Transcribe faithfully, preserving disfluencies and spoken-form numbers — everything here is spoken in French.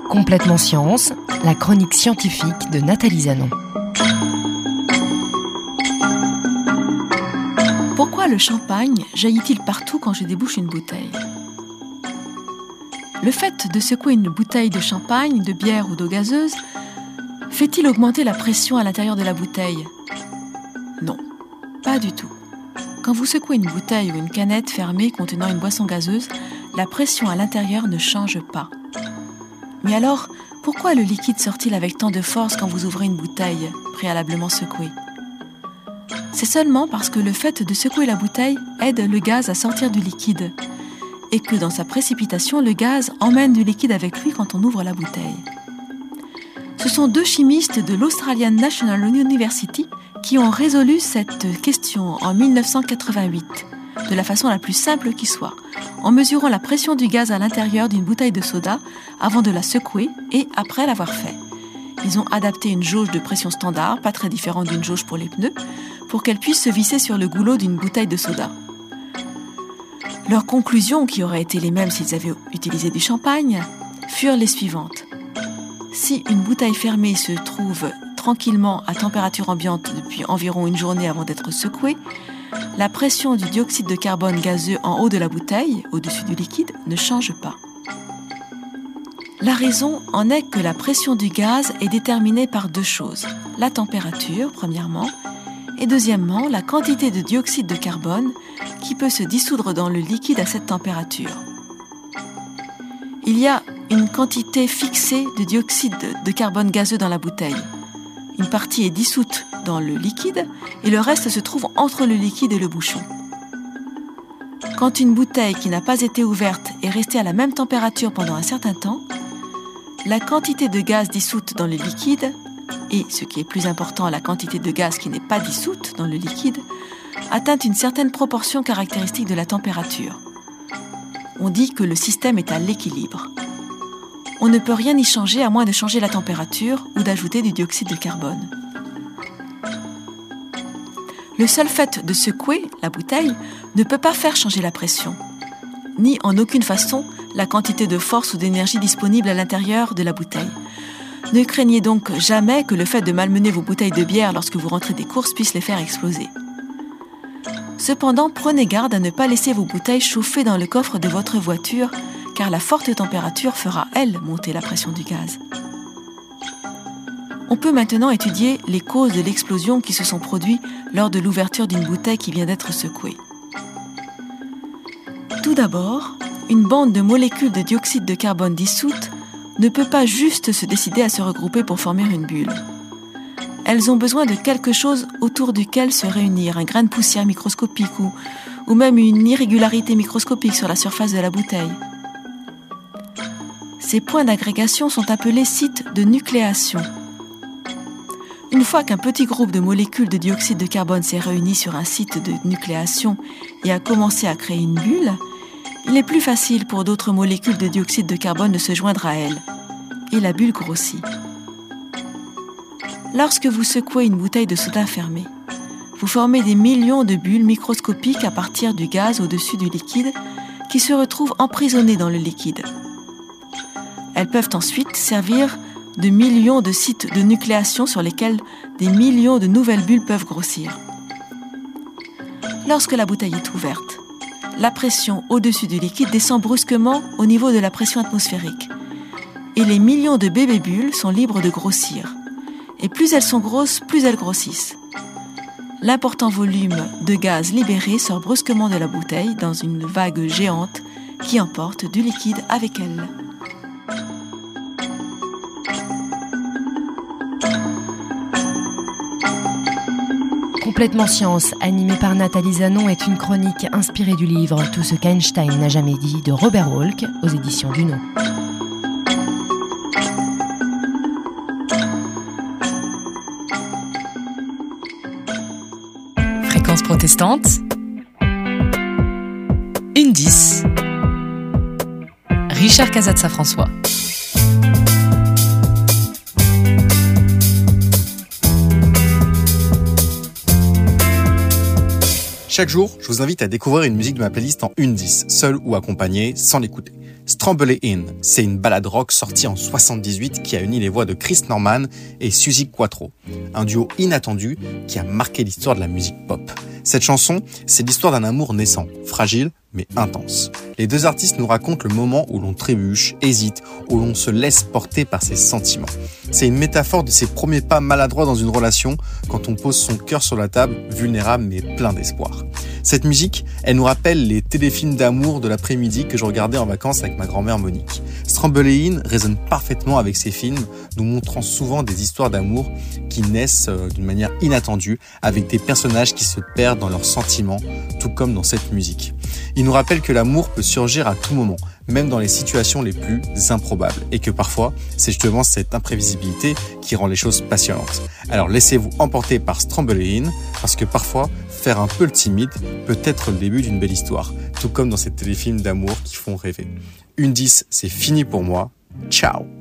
Complètement Science, la chronique scientifique de Nathalie Zanon. Pourquoi le champagne jaillit-il partout quand je débouche une bouteille ? Le fait de secouer une bouteille de champagne, de bière ou d'eau gazeuse fait-il augmenter la pression à l'intérieur de la bouteille ? Non, pas du tout. Quand vous secouez une bouteille ou une canette fermée contenant une boisson gazeuse, la pression à l'intérieur ne change pas. Mais alors, pourquoi le liquide sort-il avec tant de force quand vous ouvrez une bouteille préalablement secouée ? C'est seulement parce que le fait de secouer la bouteille aide le gaz à sortir du liquide et que dans sa précipitation, le gaz emmène du liquide avec lui quand on ouvre la bouteille. Ce sont deux chimistes de l'Australian National University qui ont résolu cette question en dix-neuf cent quatre-vingt-huit, de la façon la plus simple qui soit, en mesurant la pression du gaz à l'intérieur d'une bouteille de soda avant de la secouer et après l'avoir fait. Ils ont adapté une jauge de pression standard, pas très différente d'une jauge pour les pneus, pour qu'elle puisse se visser sur le goulot d'une bouteille de soda. Leurs conclusions, qui auraient été les mêmes s'ils avaient utilisé du champagne, furent les suivantes. Si une bouteille fermée se trouve tranquillement à température ambiante depuis environ une journée avant d'être secouée, la pression du dioxyde de carbone gazeux en haut de la bouteille, au-dessus du liquide, ne change pas. La raison en est que la pression du gaz est déterminée par deux choses. La température, premièrement, et deuxièmement, la quantité de dioxyde de carbone qui peut se dissoudre dans le liquide à cette température. Il y a une quantité fixée de dioxyde de carbone gazeux dans la bouteille. Une partie est dissoute dans le liquide et le reste se trouve entre le liquide et le bouchon. Quand une bouteille qui n'a pas été ouverte est restée à la même température pendant un certain temps, la quantité de gaz dissoute dans le liquide et, ce qui est plus important, la quantité de gaz qui n'est pas dissoute dans le liquide, atteint une certaine proportion caractéristique de la température. On dit que le système est à l'équilibre. On ne peut rien y changer à moins de changer la température ou d'ajouter du dioxyde de carbone. Le seul fait de secouer la bouteille ne peut pas faire changer la pression, ni en aucune façon la quantité de force ou d'énergie disponible à l'intérieur de la bouteille. Ne craignez donc jamais que le fait de malmener vos bouteilles de bière lorsque vous rentrez des courses puisse les faire exploser. Cependant, prenez garde à ne pas laisser vos bouteilles chauffer dans le coffre de votre voiture, car la forte température fera, elle, monter la pression du gaz. On peut maintenant étudier les causes de l'explosion qui se sont produites lors de l'ouverture d'une bouteille qui vient d'être secouée. Tout d'abord, une bande de molécules de dioxyde de carbone dissoutes ne peut pas juste se décider à se regrouper pour former une bulle. Elles ont besoin de quelque chose autour duquel se réunir, un grain de poussière microscopique ou, ou même une irrégularité microscopique sur la surface de la bouteille. Ces points d'agrégation sont appelés sites de nucléation. Une fois qu'un petit groupe de molécules de dioxyde de carbone s'est réuni sur un site de nucléation et a commencé à créer une bulle, il est plus facile pour d'autres molécules de dioxyde de carbone de se joindre à elle, et la bulle grossit. Lorsque vous secouez une bouteille de soda fermée, vous formez des millions de bulles microscopiques à partir du gaz au-dessus du liquide qui se retrouvent emprisonnées dans le liquide. Elles peuvent ensuite servir de millions de sites de nucléation sur lesquels des millions de nouvelles bulles peuvent grossir. Lorsque la bouteille est ouverte, la pression au-dessus du liquide descend brusquement au niveau de la pression atmosphérique et les millions de bébés bulles sont libres de grossir. Et plus elles sont grosses, plus elles grossissent. L'important volume de gaz libéré sort brusquement de la bouteille dans une vague géante qui emporte du liquide avec elle. Complètement Science, animé par Nathalie Zanon, est une chronique inspirée du livre « Tout ce qu'Einstein n'a jamais dit » de Robert Wolk, aux éditions Duno. Fréquence protestante, une dix. Richard Casatza-François. Chaque jour, je vous invite à découvrir une musique de ma playlist en une dix, seule ou accompagnée, sans l'écouter. Stromboli Inn, c'est une ballade rock sortie en soixante-dix-huit qui a uni les voix de Chris Norman et Suzi Quatro, un duo inattendu qui a marqué l'histoire de la musique pop. Cette chanson, c'est l'histoire d'un amour naissant, fragile mais intense. Les deux artistes nous racontent le moment où l'on trébuche, hésite, où l'on se laisse porter par ses sentiments. C'est une métaphore de ses premiers pas maladroits dans une relation quand on pose son cœur sur la table, vulnérable mais plein d'espoir. Cette musique, elle nous rappelle les téléfilms d'amour de l'après-midi que je regardais en vacances avec ma grand-mère Monique. Stromboli Inn résonne parfaitement avec ces films, nous montrant souvent des histoires d'amour qui naissent d'une manière inattendue, avec des personnages qui se perdent dans leurs sentiments, tout comme dans cette musique. Il nous rappelle que l'amour peut surgir à tout moment, même dans les situations les plus improbables, et que parfois, c'est justement cette imprévisibilité qui rend les choses passionnantes. Alors laissez-vous emporter par Stromboli Inn, parce que parfois, faire un peu le timide peut être le début d'une belle histoire, tout comme dans ces téléfilms d'amour qui font rêver. Une dix, c'est fini pour moi. Ciao!